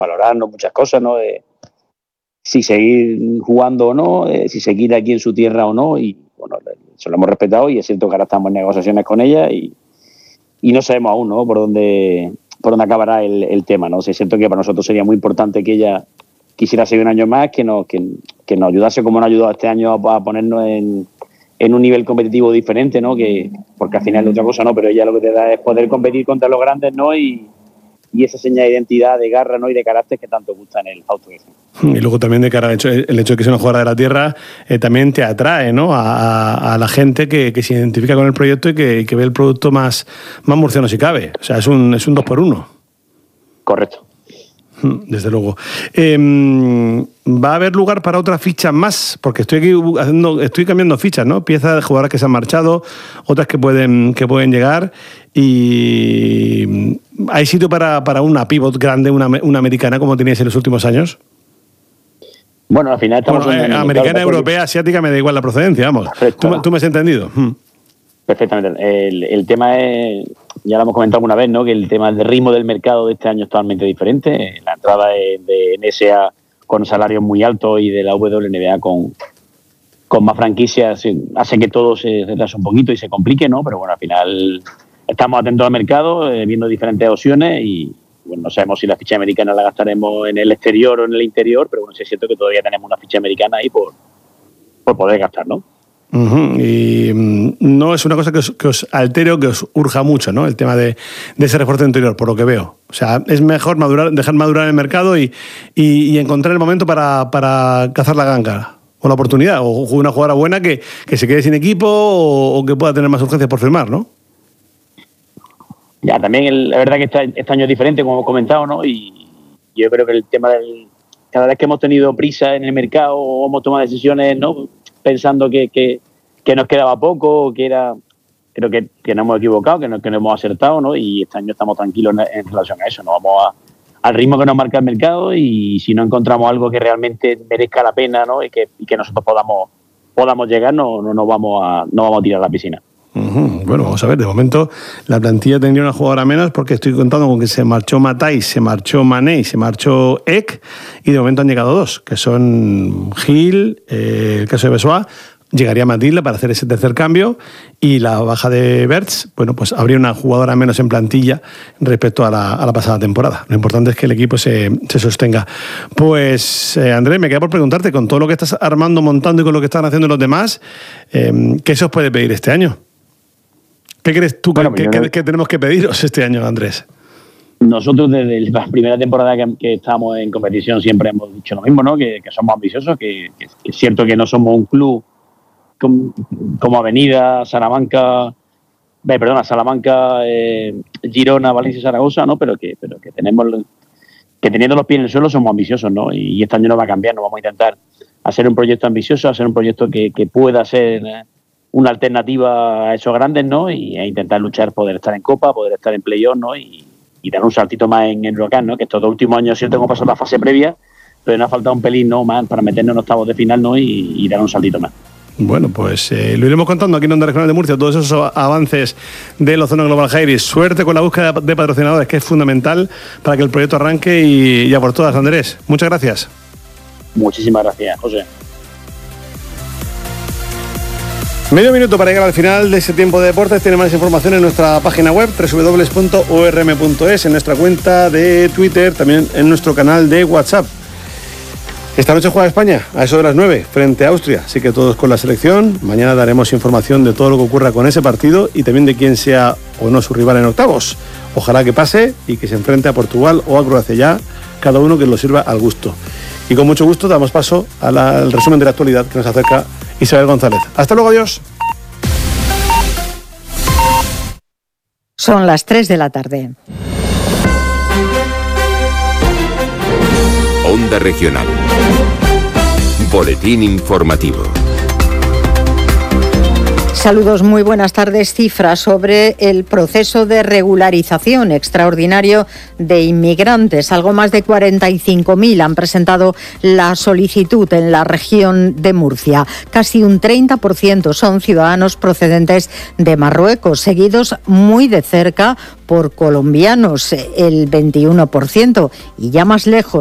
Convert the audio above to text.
valorarnos muchas cosas, ¿no? Si seguir jugando o no, si seguir aquí en su tierra o no, y bueno, eso lo hemos respetado y es cierto que ahora estamos en negociaciones con ella y no sabemos aún, ¿no? por dónde acabará el tema, ¿no? Es cierto que para nosotros sería muy importante que ella quisiera seguir un año más, que nos ayudase como nos ha ayudado este año a ponernos en un nivel competitivo diferente, ¿no? Porque al final es otra cosa, ¿no? Pero ella lo que te da es poder competir contra los grandes, ¿no? Y esa señal de identidad, de garra, ¿no? Y de carácter que tanto gusta en el Fausto. Y luego también de cara al hecho de que sea una jugadora de la tierra, también te atrae, ¿no? A la gente que se identifica con el proyecto y que ve el producto más murciano si cabe. O sea, es un 2x1. Correcto. Desde luego. ¿Va a haber lugar para otras fichas más? Porque estoy cambiando fichas, ¿no? Piezas de jugadoras que se han marchado, otras que pueden llegar. ¿Y hay sitio para una pivot grande, una americana, como teníais en los últimos años? Bueno, al final estamos... americana, europea, asiática, me da igual la procedencia, vamos. ¿Tú me has entendido? Perfectamente. El tema es, ya lo hemos comentado alguna vez, ¿no? Que el tema del ritmo del mercado de este año es totalmente diferente. La entrada de NSA con salarios muy altos y de la WNBA con más franquicias hace que todo se retrase un poquito y se complique, ¿no? Pero bueno, al final estamos atentos al mercado, viendo diferentes opciones y bueno, no sabemos si la ficha americana la gastaremos en el exterior o en el interior, pero bueno, sí es cierto que todavía tenemos una ficha americana ahí por poder gastar, ¿no? Y no es una cosa que os altere o que os urja mucho, ¿no? El tema de ese refuerzo interior, por lo que veo. O sea, es mejor dejar madurar el mercado y encontrar el momento para cazar la ganga o la oportunidad, o una jugadora buena que se quede sin equipo o que pueda tener más urgencias por firmar, ¿no? Ya, también la verdad que este año es diferente, como hemos comentado, ¿no? Y yo creo que el tema cada vez que hemos tenido prisa en el mercado o hemos tomado decisiones, ¿no? Pensando que nos quedaba poco, creo que nos hemos equivocado, que no hemos acertado, ¿no? Y este año estamos tranquilos en relación a eso, ¿no? Vamos al ritmo que nos marca el mercado y si no encontramos algo que realmente merezca la pena, ¿no? Y que nosotros podamos llegar, no vamos a tirar a la piscina. Bueno, vamos a ver, de momento la plantilla tendría una jugadora menos porque estoy contando con que se marchó Matai, se marchó Mané y se marchó Ek y de momento han llegado dos, que son Gil, el caso de Bessoa, llegaría Matilda para hacer ese tercer cambio y la baja de Bertz, bueno, pues habría una jugadora menos en plantilla respecto a la pasada temporada. Lo importante es que el equipo se sostenga. Pues, Andrés, me queda por preguntarte, con todo lo que estás armando, montando y con lo que están haciendo los demás, ¿qué se os puede pedir este año? ¿Qué crees tú que tenemos que pediros este año, Andrés? Nosotros desde la primera temporada que estamos en competición siempre hemos dicho lo mismo, ¿no? Que somos ambiciosos, que es cierto que no somos un club como Avenida, Salamanca, Girona, Valencia, Zaragoza, ¿no? Pero que teniendo los pies en el suelo somos ambiciosos, ¿no? Y este año no va a cambiar, no vamos a intentar hacer un proyecto ambicioso, hacer un proyecto que pueda ser una alternativa a esos grandes, ¿no? Y a intentar luchar, poder estar en Copa, poder estar en Playoff, ¿no? Y dar un saltito más en Eurocup, ¿no? Que estos 2 últimos años cierto hemos pasado la fase previa, pero nos ha faltado un pelín, ¿no? Más para meternos en octavos de final, ¿no? Y dar un saltito más. Bueno, pues lo iremos contando aquí en Onda Regional de Murcia, todos esos avances del Ozono Global High. Suerte con la búsqueda de patrocinadores, que es fundamental para que el proyecto arranque y ya por todas, Andrés. Muchas gracias. Muchísimas gracias, José. Medio minuto para llegar al final de ese tiempo de deportes. Tiene más información en nuestra página web www.orm.es, en nuestra cuenta de Twitter, también en nuestro canal de WhatsApp. Esta noche juega España a eso de las 9 frente a Austria, así que todos con la selección. Mañana daremos información de todo lo que ocurra con ese partido y también de quién sea o no su rival en octavos. Ojalá que pase y que se enfrente a Portugal o a Croacia, ya cada uno que lo sirva al gusto. Y con mucho gusto damos paso al resumen de la actualidad que nos acerca Isabel González. Hasta luego, adiós. Son las 3 de la tarde. Onda Regional. Boletín informativo. Saludos, muy buenas tardes. Cifras sobre el proceso de regularización extraordinario de inmigrantes. Algo más de 45.000 han presentado la solicitud en la región de Murcia. Casi un 30% son ciudadanos procedentes de Marruecos, seguidos muy de cerca por colombianos, el 21%, y ya más lejos